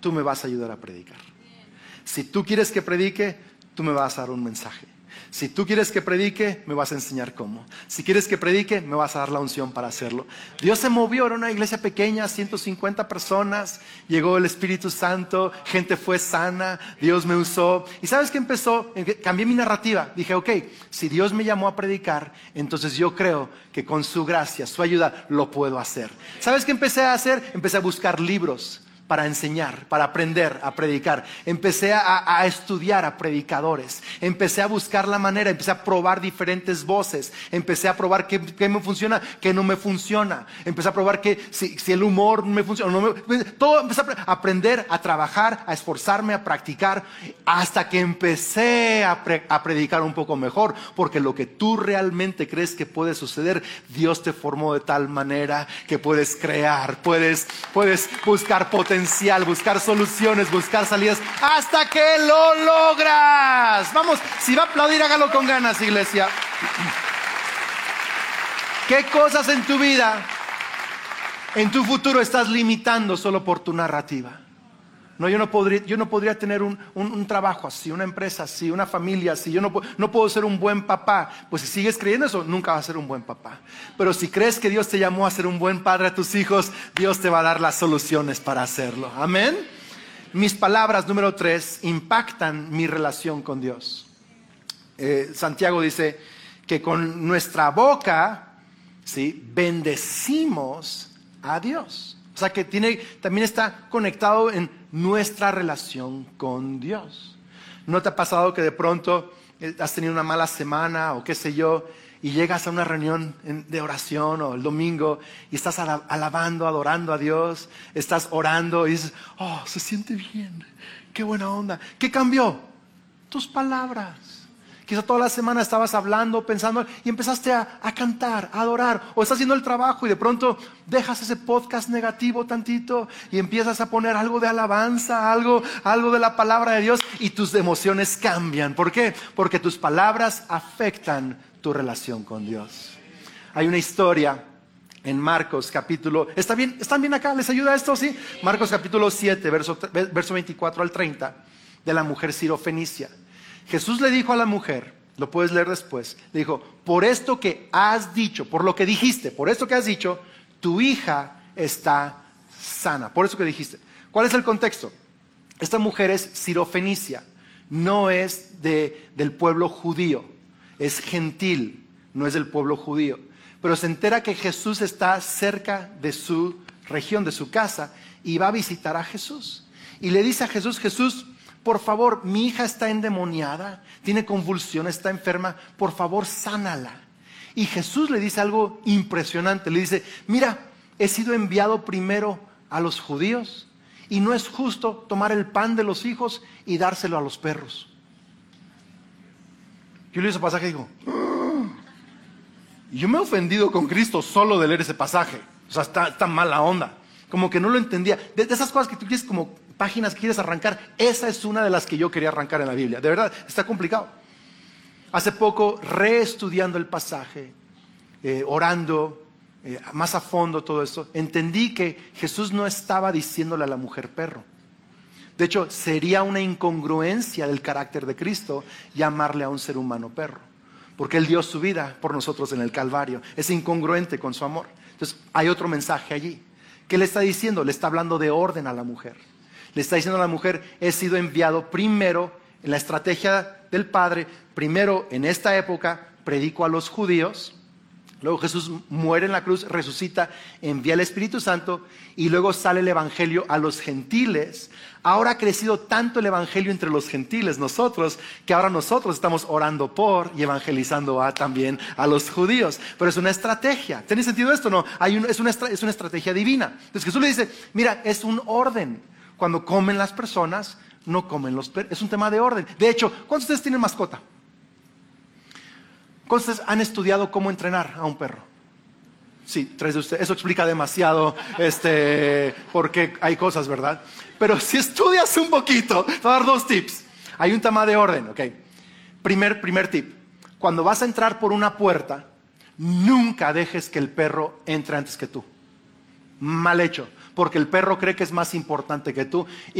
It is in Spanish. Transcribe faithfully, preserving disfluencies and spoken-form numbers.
tú me vas a ayudar a predicar. Si tú quieres que predique, tú me vas a dar un mensaje. Si tú quieres que predique, me vas a enseñar cómo. Si quieres que predique, me vas a dar la unción para hacerlo. Dios se movió, era una iglesia pequeña, ciento cincuenta personas. Llegó el Espíritu Santo, gente fue sana, Dios me usó. ¿Y sabes qué empezó? Cambié mi narrativa. Dije, ok, si Dios me llamó a predicar, entonces yo creo que con su gracia, su ayuda, lo puedo hacer. ¿Sabes qué empecé a hacer? Empecé a buscar libros para enseñar, para aprender a predicar. Empecé a, a estudiar a predicadores. Empecé a buscar la manera, empecé a probar diferentes voces. Empecé a probar qué, qué me funciona, qué no me funciona. Empecé a probar que si, si el humor me funciona, no me, todo empecé a aprender, a trabajar, a esforzarme, a practicar, hasta que empecé a, pre, a predicar un poco mejor. Porque lo que tú realmente crees que puede suceder, Dios te formó de tal manera que puedes crear, puedes, puedes buscar potencial, buscar soluciones, buscar salidas, hasta que lo logras. Vamos, si va a aplaudir, hágalo con ganas, iglesia. ¿Qué cosas en tu vida, en tu futuro estás limitando solo por tu narrativa? No, yo no podría, yo no podría tener un, un, un trabajo así, una empresa así, una familia así. Yo no, no puedo ser un buen papá. Pues si sigues creyendo eso, nunca vas a ser un buen papá. Pero si crees que Dios te llamó a ser un buen padre a tus hijos, Dios te va a dar las soluciones para hacerlo. Amén. Mis palabras, número tres, impactan mi relación con Dios. Eh, Santiago dice que con nuestra boca, ¿sí?, bendecimos a Dios. O sea que tiene, también está conectado en nuestra relación con Dios. ¿No te ha pasado que de pronto has tenido una mala semana o qué sé yo, y llegas a una reunión de oración o el domingo y estás alabando, adorando a Dios, estás orando y dices, oh, se siente bien, qué buena onda? ¿Qué cambió? Tus palabras. Quizá toda la semana estabas hablando, pensando y empezaste a, a cantar, a adorar, o estás haciendo el trabajo y de pronto dejas ese podcast negativo tantito y empiezas a poner algo de alabanza, algo, algo de la palabra de Dios, y tus emociones cambian. ¿Por qué? Porque tus palabras afectan tu relación con Dios. Hay una historia en Marcos capítulo, ¿está bien? ¿Están bien acá? ¿Les ayuda esto? ¿Sí? Marcos capítulo siete, verso, verso veinticuatro al treinta, de la mujer sirofenicia. Jesús le dijo a la mujer, lo puedes leer después, le dijo, por esto que has dicho, por lo que dijiste, por esto que has dicho, tu hija está sana. Por eso que dijiste. ¿Cuál es el contexto? Esta mujer es sirofenicia, no es de, del pueblo judío, es gentil, no es del pueblo judío. Pero se entera que Jesús está cerca de su región, de su casa, y va a visitar a Jesús. Y le dice a Jesús, Jesús, por favor, mi hija está endemoniada, tiene convulsiones, está enferma, por favor, sánala. Y Jesús le dice algo impresionante, le dice, mira, he sido enviado primero a los judíos y no es justo tomar el pan de los hijos y dárselo a los perros. Yo leí ese pasaje y digo, ¡ah! Y yo me he ofendido con Cristo solo de leer ese pasaje. O sea, está, está mala onda. Como que no lo entendía. De, de esas cosas que tú quieres como páginas que quieres arrancar, esa es una de las que yo quería arrancar en la Biblia. De verdad, está complicado. Hace poco, reestudiando el pasaje, eh, orando eh, más a fondo todo esto, entendí que Jesús no estaba diciéndole a la mujer perro. De hecho, sería una incongruencia del carácter de Cristo llamarle a un ser humano perro, porque Él dio su vida por nosotros en el Calvario. Es incongruente con su amor. Entonces, hay otro mensaje allí. ¿Qué le está diciendo? Le está hablando de orden a la mujer. Le está diciendo a la mujer, he sido enviado primero en la estrategia del Padre, primero en esta época predico a los judíos, luego Jesús muere en la cruz, resucita, envía el Espíritu Santo y luego sale el Evangelio a los gentiles. Ahora ha crecido tanto el Evangelio entre los gentiles, nosotros, que ahora nosotros estamos orando por y evangelizando a, también a los judíos. Pero es una estrategia. ¿Tiene sentido esto? No, Hay un, es, una, es una estrategia divina. Entonces Jesús le dice, mira, es un orden. Cuando comen las personas, no comen los perros. Es un tema de orden. De hecho, ¿cuántos de ustedes tienen mascota? ¿Cuántos de ustedes han estudiado cómo entrenar a un perro? Sí, tres de ustedes. Eso explica demasiado, este, porque hay cosas, ¿verdad? Pero si estudias un poquito, te voy a dar dos tips. Hay un tema de orden, ¿ok? Primer, primer tip. Cuando vas a entrar por una puerta, nunca dejes que el perro entre antes que tú. Mal hecho. Porque el perro cree que es más importante que tú.